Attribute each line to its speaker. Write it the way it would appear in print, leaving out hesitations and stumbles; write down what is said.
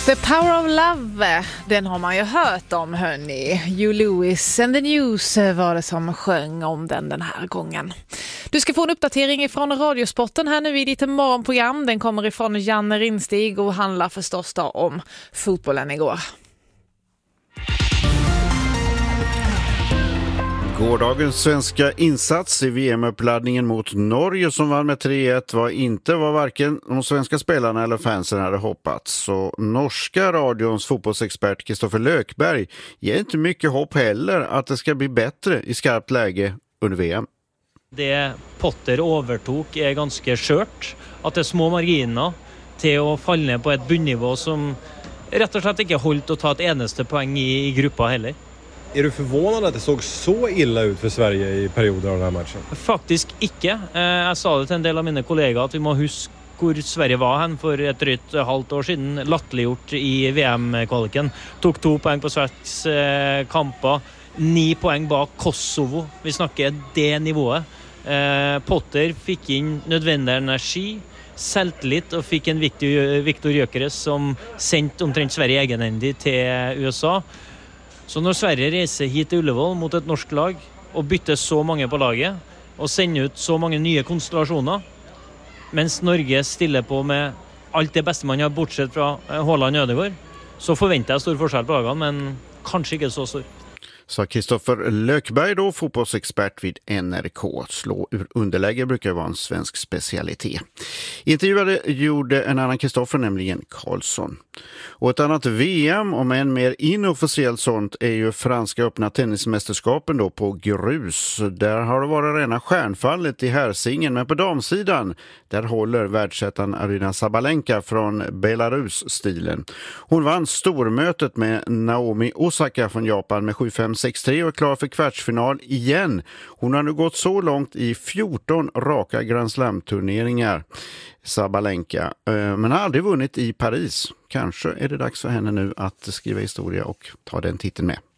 Speaker 1: The Power of Love, den har man ju hört om, hörni. Hugh Lewis and the News var det som sjöng om den här gången. Du ska få en uppdatering ifrån Radiosporten här nu i ditt morgonprogram. Den kommer ifrån Janne Rinstig och handlar förstås då om fotbollen igår.
Speaker 2: Gårdagens svenska insats i VM-uppladdningen mot Norge som vann med 3-1 var inte vad varken de svenska spelarna eller fansen hade hoppats. Så norska radions fotbollsexpert Kristoffer Lökberg ger inte mycket hopp heller att det ska bli bättre i skarpt läge under VM.
Speaker 3: Det Potter övertog är ganska skört. Att det är små marginer till att falla ner på ett bunnivå som rätt och slett inte hållit att ta ett eneste poäng i gruppa heller.
Speaker 4: Är du förvånad att det såg så illa ut för Sverige i perioder av den här matchen?
Speaker 3: Faktiskt inte. Jag sa det till en del av mina kollegor att vi måste huska hur Sverige var hen för ett drygt halvt år sedan. Latterliggjort i VM-kvaliken. Tog 2 poäng på Sveriges kamper. 9 poäng bak Kosovo. Vi snackar det nivået. Potter fick in nödvändig energi, selvtillit och fick en Viktor Gyökeres som sendt omtrent Sverige egenhändigt till USA. Så när Sverige reser hit till Ullevål mot ett norskt lag och byter så många på laget och sender ut så många nya konstellationer, mens Norge stiller på med allt det bästa man har bortsett från Haaland och Ødegaard, så förväntar jag stor forskjell på lagen, men kanske inte så stor.
Speaker 2: Sa Kristoffer Lökberg då, fotbollsexpert vid NRK. Slå ur underläge brukar vara en svensk specialitet. Intervjuade gjorde en annan Kristoffer, nämligen Karlsson. Och ett annat VM, om en mer inofficiellt sånt, är ju franska öppna tennismästerskapen då på grus. Där har det varit rena stjärnfallet i herrsingen, men på damsidan där håller världsettan Aryna Sabalenka från Belarus stilen. Hon vann stormötet med Naomi Osaka från Japan med 7-5, 6-3 och är klar för kvartsfinal igen. Hon har nu gått så långt i 14 raka Grand Slam-turneringar, Sabalenka, men har aldrig vunnit i Paris. Kanske är det dags för henne nu att skriva historia och ta den titeln med.